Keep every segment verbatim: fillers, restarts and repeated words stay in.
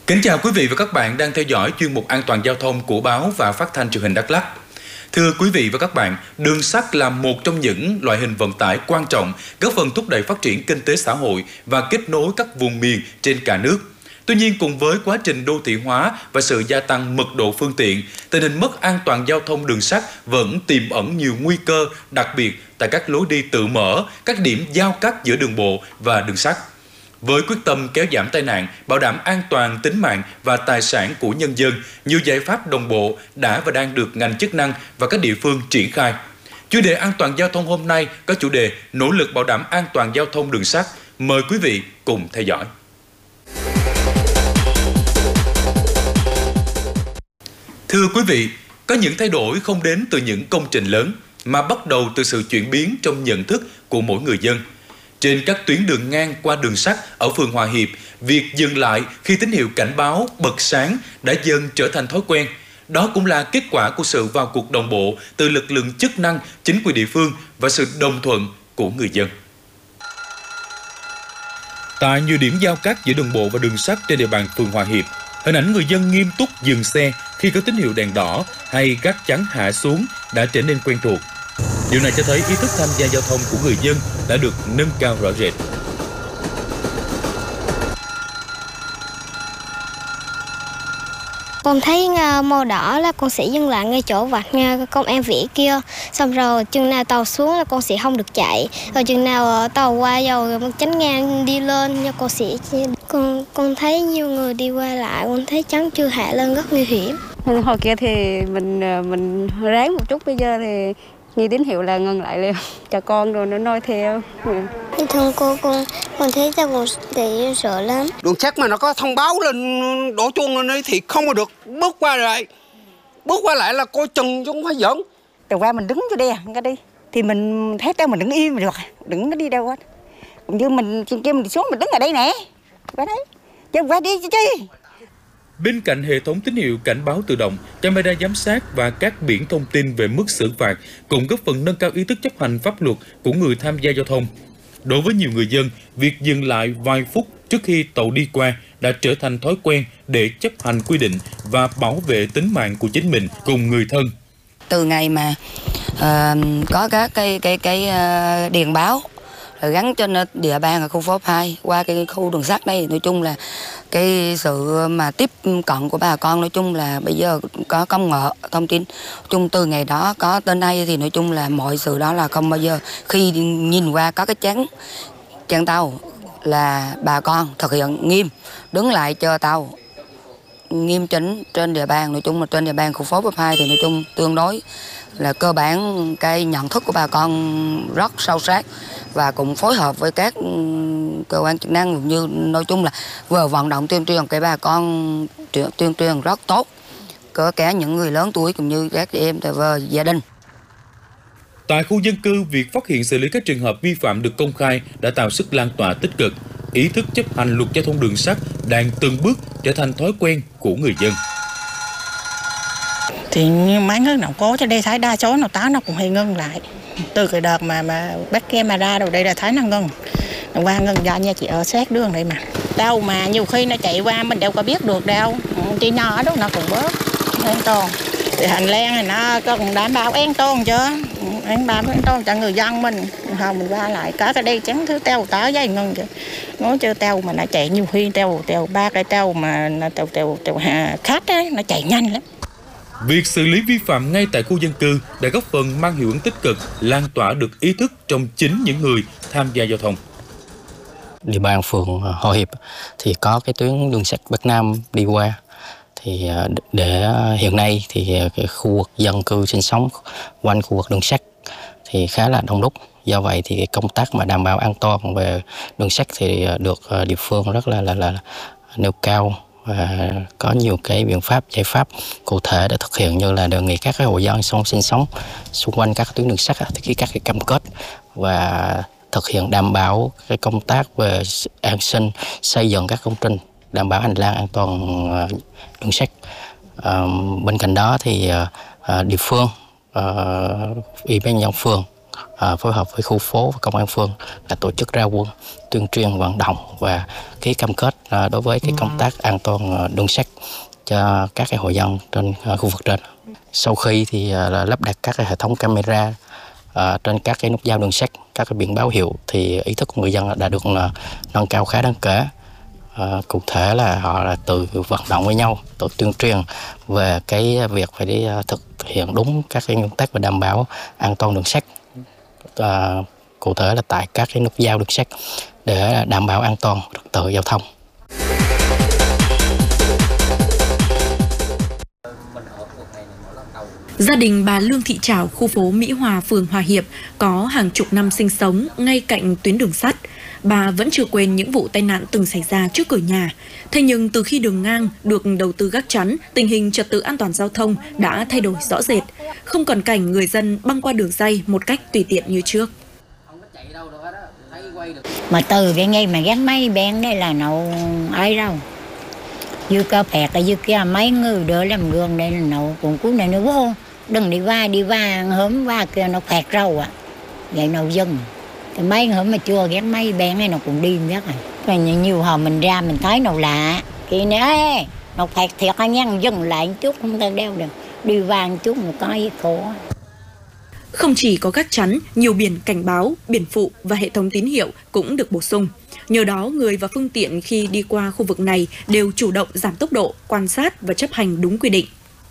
Kính chào quý vị và các bạn đang theo dõi chuyên mục An toàn giao thông của báo và phát thanh truyền hình Đắk Lắk. Thưa quý vị và các bạn, đường sắt là một trong những loại hình vận tải quan trọng góp phần thúc đẩy phát triển kinh tế xã hội và kết nối các vùng miền trên cả nước. Tuy nhiên, cùng với quá trình đô thị hóa và sự gia tăng mật độ phương tiện, tình hình mất an toàn giao thông đường sắt vẫn tiềm ẩn nhiều nguy cơ, đặc biệt tại các lối đi tự mở, các điểm giao cắt giữa đường bộ và đường sắt. Với quyết tâm kéo giảm tai nạn, bảo đảm an toàn tính mạng và tài sản của nhân dân, nhiều giải pháp đồng bộ đã và đang được ngành chức năng và các địa phương triển khai. Chuyên đề An toàn giao thông hôm nay có chủ đề nỗ lực bảo đảm an toàn giao thông đường sắt. Mời quý vị cùng theo dõi. Thưa quý vị, có những thay đổi không đến từ những công trình lớn, mà bắt đầu từ sự chuyển biến trong nhận thức của mỗi người dân. Trên các tuyến đường ngang qua đường sắt ở phường Hòa Hiệp, việc dừng lại khi tín hiệu cảnh báo bật sáng đã dần trở thành thói quen. Đó cũng là kết quả của sự vào cuộc đồng bộ từ lực lượng chức năng, chính quyền địa phương và sự đồng thuận của người dân. Tại nhiều điểm giao cắt giữa đường bộ và đường sắt trên địa bàn phường Hòa Hiệp, hình ảnh người dân nghiêm túc dừng xe khi có tín hiệu đèn đỏ hay gác chắn hạ xuống đã trở nên quen thuộc. Điều này cho thấy ý thức tham gia giao thông của người dân đã được nâng cao rõ rệt. Con thấy màu đỏ là con sẽ dừng lại ngay chỗ vạch công an vỉa kia. Xong rồi chừng nào tàu xuống là con sẽ không được chạy. Rồi chừng nào tàu qua dầu chắn ngang đi lên nha con sẽ... Con, con thấy nhiều người đi qua lại, con thấy chắn chưa hạ lên rất nguy hiểm. Hồi kia thì mình mình ráng một chút, bây giờ thì nghe tín hiệu là ngừng lại liền, cho con rồi nó nói theo. Bình thường cô con con thấy cho con thì sợ lắm. Đường sắt mà nó có thông báo lên đổ chuông lên ấy thì không có được bước qua lại, bước qua lại là coi chừng chứ không phải giỡn. Từ qua mình đứng cho đè cái đi, thì mình thấy đâu mình đứng im được, đừng có đi đâu hết. Cũng như mình kia mình xuống mình đứng ở đây nè, qua đấy, chứ qua đi chứ chi. Bên cạnh hệ thống tín hiệu cảnh báo tự động, camera giám sát và các biển thông tin về mức xử phạt cũng góp phần nâng cao ý thức chấp hành pháp luật của người tham gia giao thông. Đối với nhiều người dân, việc dừng lại vài phút trước khi tàu đi qua đã trở thành thói quen để chấp hành quy định và bảo vệ tính mạng của chính mình cùng người thân. Từ ngày mà uh, có các cái cái cái uh, điện báo rồi gắn trên địa bàn ở khu phố hai qua cái khu đường sắt đây, nói chung là cái sự mà tiếp cận của bà con nói chung là bây giờ có công nghệ thông tin, chung từ ngày đó có tên đây thì nói chung là mọi sự đó là không bao giờ khi nhìn qua có cái chắn chắn tàu là bà con thực hiện nghiêm, đứng lại chờ tàu nghiêm chỉnh trên địa bàn, nói chung là trên địa bàn khu phố hai thì nói chung tương đối là cơ bản cái nhận thức của bà con rất sâu sát và cũng phối hợp với các cơ quan chức năng cũng như nói chung là vừa vận động tuyên truyền cái bà con tuyên truyền rất tốt, có cả những người lớn tuổi cũng như các em và gia đình. Tại khu dân cư, việc phát hiện xử lý các trường hợp vi phạm được công khai đã tạo sức lan tỏa tích cực. Ý thức chấp hành luật giao thông đường sắt đang từng bước trở thành thói quen của người dân. Thì mấy người nào cố cho đây thấy đa số nào tá nó cũng hay ngưng lại. Từ cái đợt mà mà bắt camera đầu đây là thấy nó ngưng. Nó qua ngưng do nha chị ở sát đường đây mà. Đâu mà nhiều khi nó chạy qua mình đâu có biết được đâu. Chị nhỏ đó nó cũng bớt an toàn. Thì hành lang này nó cũng đảm bảo an toàn chứ. An bảo an toàn cho người dân mình. Không mình qua lại có cái đây chắn thứ tàu tá dây ngưng chứ. Nói chơi tàu mà nó chạy nhiều khi tàu tàu ba cái tàu mà tàu tàu tàu khách ấy, nó chạy nhanh lắm. Việc xử lý vi phạm ngay tại khu dân cư đã góp phần mang hiệu ứng tích cực, lan tỏa được ý thức trong chính những người tham gia giao thông. Địa bàn phường Hòa Hiệp thì có cái tuyến đường sắt Bắc Nam đi qua. Thì để hiện nay thì cái khu vực dân cư sinh sống quanh khu vực đường sắt thì khá là đông đúc. Do vậy thì công tác mà đảm bảo an toàn về đường sắt thì được địa phương rất là là, là nêu cao. Và có nhiều cái biện pháp, giải pháp cụ thể để thực hiện, như là đề nghị các cái hộ dân sống sinh sống xung quanh các tuyến đường sắt thực hiện các cái cam kết và thực hiện đảm bảo cái công tác về an sinh, xây dựng các công trình đảm bảo hành lang an toàn đường sắt. À, bên cạnh đó thì à, địa phương, à, ủy ban nhân dân phường à, phối hợp với khu phố và công an phường là tổ chức ra quân tuyên truyền vận động và ký cam kết à, đối với cái công tác an toàn đường sắt cho các cái hộ dân trên à, khu vực trên. Sau khi thì à, là lắp đặt các cái hệ thống camera à, trên các cái nút giao đường sắt, các cái biển báo hiệu thì ý thức của người dân đã được là nâng cao khá đáng kể. À, cụ thể là họ là tự vận động với nhau, tự tuyên truyền về cái việc phải đi thực hiện đúng các cái nguyên tắc và đảm bảo an toàn đường sắt. À, cụ thể là tại các cái nút giao đường sắt để đảm bảo an toàn trật tự giao thông. Gia đình bà Lương Thị Trảo, khu phố Mỹ Hòa, phường Hòa Hiệp có hàng chục năm sinh sống ngay cạnh tuyến đường sắt. Bà vẫn chưa quên những vụ tai nạn từng xảy ra trước cửa nhà. Thế nhưng từ khi đường ngang được đầu tư gác chắn, tình hình trật tự an toàn giao thông đã thay đổi rõ rệt. Không còn cảnh người dân băng qua đường ray một cách tùy tiện như trước. Mà từ cái ngày mà gắn máy bên đây là nậu ai đâu. Dư cơ phẹt ở dư kia mấy người đỡ làm gương đây là nậu cũng cú này nó vô. Đừng đi va đi va hớm va kia nó phẹt râu ạ. À. Vậy nậu dừng. Cái mấy hôm mà chưa ghét mấy bên này nó cũng đi biết rồi. Rồi nhiều hồi mình ra mình thấy nó lạ. Thì nè, nó phạt thiệt anh nhăn dừng lại một chút không ta đeo được. Đi vàng chút một cái khổ. Không chỉ có gác chắn, nhiều biển cảnh báo, biển phụ và hệ thống tín hiệu cũng được bổ sung. Nhờ đó, người và phương tiện khi đi qua khu vực này đều chủ động giảm tốc độ, quan sát và chấp hành đúng quy định.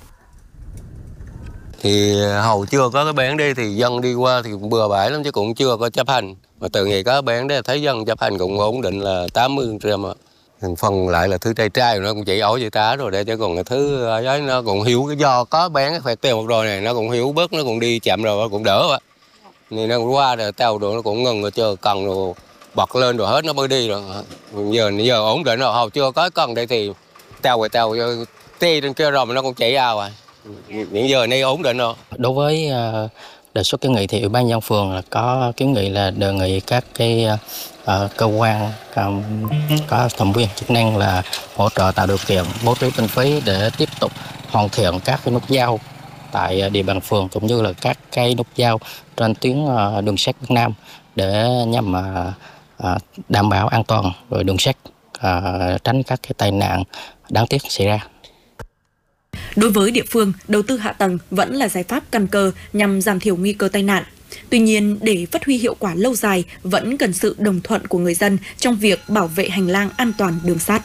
Thì hầu chưa có cái bến đi thì dân đi qua thì cũng bừa bãi lắm chứ cũng chưa có chấp hành. Mà từ ngày có bến đấy thấy dân chấp hành cũng ổn định là tám mươi phần trăm. Phần lại là thứ trai trai nó cũng chỉ ổi vậy tá rồi để chứ còn cái thứ ấy nó cũng hiểu cái do có bén cái phạt tiền một rồi này nó cũng hiểu bớt nó cũng đi chậm rồi cũng đỡ vậy. Nên nó cũng qua rồi tàu rồi nó cũng ngừng rồi chờ cần rồi bật lên rồi hết nó mới đi rồi. Giờ giờ ổn định rồi hầu chưa có cần đây thì tàu rồi tàu tê trên kia rồi mà nó cũng chạy ao rồi. Những giờ này ổn định rồi. Đối với uh, đề xuất kiến nghị thì Ủy ban nhân dân phường là có kiến nghị là đề nghị các cái uh, cơ quan um, có thẩm quyền chức năng là hỗ trợ tạo điều kiện bố trí kinh phí để tiếp tục hoàn thiện các cái nút giao tại địa bàn phường cũng như là các cái nút giao trên tuyến uh, đường sắt Bắc Nam để nhằm uh, uh, đảm bảo an toàn rồi đường sắt, uh, tránh các cái tai nạn đáng tiếc xảy ra. Đối với địa phương, đầu tư hạ tầng vẫn là giải pháp căn cơ nhằm giảm thiểu nguy cơ tai nạn. Tuy nhiên, để phát huy hiệu quả lâu dài, vẫn cần sự đồng thuận của người dân trong việc bảo vệ hành lang an toàn đường sắt.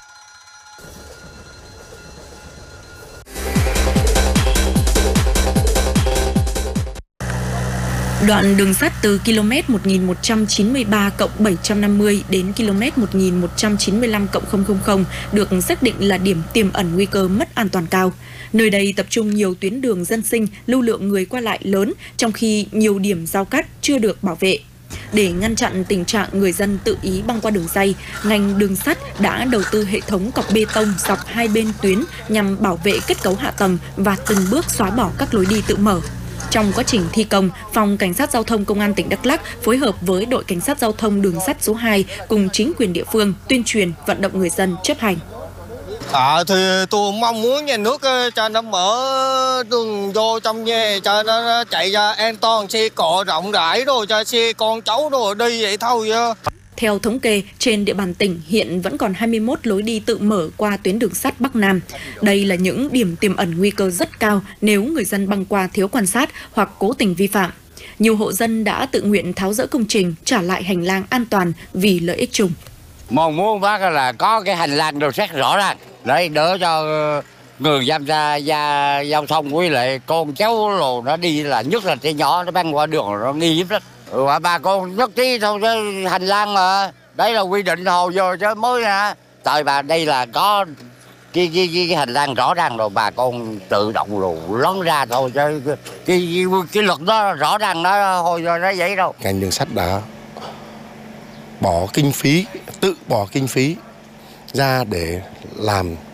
Đoạn đường sắt từ km một nghìn một trăm chín mươi ba cộng bảy trăm năm mươi đến km một nghìn một trăm chín mươi lăm cộng không không không được xác định là điểm tiềm ẩn nguy cơ mất an toàn cao. Nơi đây tập trung nhiều tuyến đường dân sinh, lưu lượng người qua lại lớn, trong khi nhiều điểm giao cắt chưa được bảo vệ. Để ngăn chặn tình trạng người dân tự ý băng qua đường ray, ngành đường sắt đã đầu tư hệ thống cọc bê tông dọc hai bên tuyến nhằm bảo vệ kết cấu hạ tầng và từng bước xóa bỏ các lối đi tự mở. Trong quá trình thi công, Phòng Cảnh sát Giao thông Công an tỉnh Đắk Lắk phối hợp với đội Cảnh sát Giao thông đường sắt số hai cùng chính quyền địa phương tuyên truyền vận động người dân chấp hành. À, thì tôi mong muốn nhà nước cho nó mở đường vô trong nhà cho nó chạy ra an toàn, xe cộ rộng rãi rồi cho xe con cháu rồi đi vậy thôi. Theo thống kê, trên địa bàn tỉnh hiện vẫn còn hai mươi mốt lối đi tự mở qua tuyến đường sắt Bắc Nam. Đây là những điểm tiềm ẩn nguy cơ rất cao nếu người dân băng qua thiếu quan sát hoặc cố tình vi phạm. Nhiều hộ dân đã tự nguyện tháo dỡ công trình, trả lại hành lang an toàn vì lợi ích chung. Mong muốn bác là có cái hành lang đường sắt rõ ràng để đỡ cho người tham gia gia giao thông với lại con cháu rồi nó đi, là nhất là trẻ nhỏ nó băng qua đường nó nghi hiếp lắm. Ừ, bà con nhất trí thôi chứ hành lang mà đấy là quy định hồi giờ chứ mới nè. Tại bà đây là có cái, cái, cái, cái hành lang rõ ràng rồi, bà con tự động rồi lón ra thôi chứ cái, cái, cái luật đó rõ ràng nó hồi giờ nó vậy đâu. Ngành đường sắt đã bỏ kinh phí, tự bỏ kinh phí ra để làm